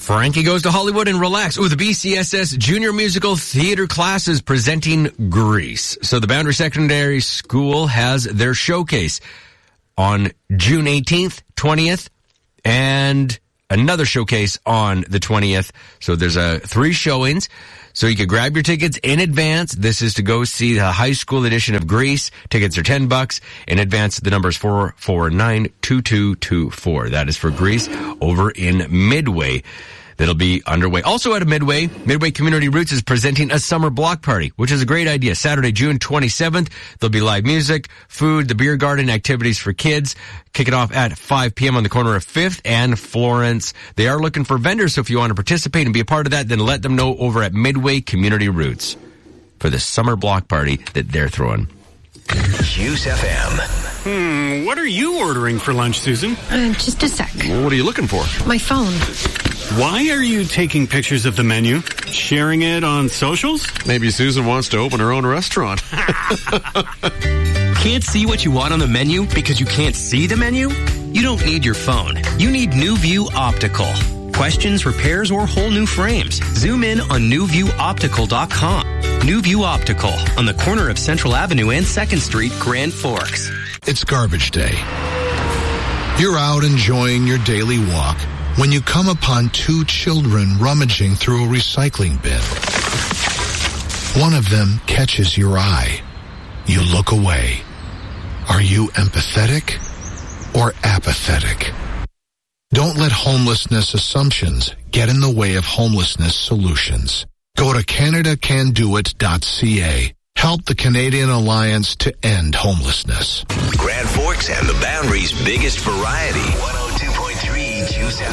Frankie Goes to Hollywood and Relax. The BCSS Junior Musical Theater classes presenting Grease. So the Boundary Secondary School has their showcase on June 18th, 20th, and another showcase on the 20th. So there's 3 showings. So you can grab your tickets in advance. This is to go see the high school edition of Grease. Tickets are $10. In advance, the number is 449-2224. That is for Grease over in Midway. That'll be underway. Also at Midway Community Roots is presenting a summer block party, which is a great idea. Saturday, June 27th, there'll be live music, food, the beer garden, activities for kids. Kicking off at 5 p.m. on the corner of 5th and Florence. They are looking for vendors, so if you want to participate and be a part of that, then let them know over at Midway Community Roots for the summer block party that they're throwing. Hughes FM. What are you ordering for lunch, Susan? Just a sec. What are you looking for? My phone. Why are you taking pictures of the menu? Sharing it on socials? Maybe Susan wants to open her own restaurant. Can't see what you want on the menu because you can't see the menu? You don't need your phone. You need NewView Optical. Questions, repairs, or whole new frames? Zoom in on newviewoptical.com. NewView Optical on the corner of Central Avenue and 2nd Street, Grand Forks. It's garbage day. You're out enjoying your daily walk when you come upon 2 children rummaging through a recycling bin. One of them catches your eye. You look away. Are you empathetic or apathetic? Don't let homelessness assumptions get in the way of homelessness solutions. Go to CanadaCanDoIt.ca. Help the Canadian Alliance to end homelessness. Grand Forks and the Boundary's biggest variety. 102.3 Hughes FM.